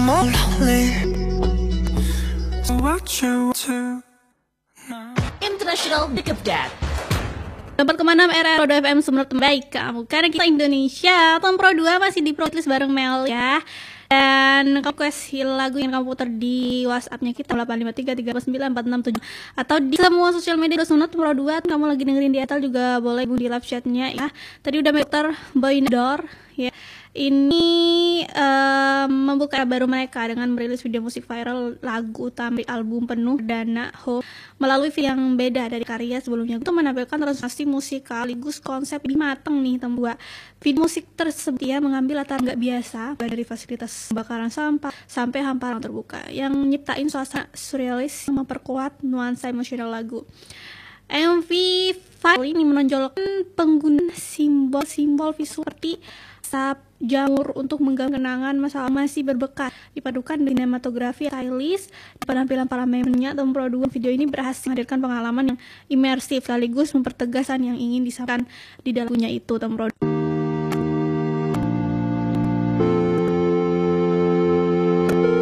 more lonely. So what you to now? International Big Up Dad. Dapat kemana era Rodo FM Sumenep terbaik kamu, karena kita Indonesia. Tahun Pro 2 masih di playlist bareng Mel ya. Dan kamu kasih lagu yang kamu putar di WhatsApp-nya kita 853394667 atau di semua sosial media Sumenep Pro 2. Kamu lagi dengerin di Atal juga boleh di live chat-nya ya. Tadi udah muter Boy in the Door ya. Ini membuka era baru mereka dengan merilis video musik viral lagu utama album penuh Dana Ho melalui video yang beda dari karya sebelumnya. Itu menampilkan transformasi musikal sekaligus konsep lebih matang nih teman. Video musik tersebut ya mengambil latar nggak biasa dari fasilitas pembakaran sampah sampai hamparan terbuka yang nyiptain suasana surrealis yang memperkuat nuansa emosional lagu. MV viral ini menonjolkan penggunaan simbol-simbol visual seperti asap, jamur untuk mengganggu kenangan masa masih berbekas dipadukan dengan sinematografi stylish. Di penampilan para membernya Tom Pro 2 video ini berhasil menghadirkan pengalaman yang imersif sekaligus mempertegaskan yang ingin disampaikan di dalam lagunya itu Tom Pro 2.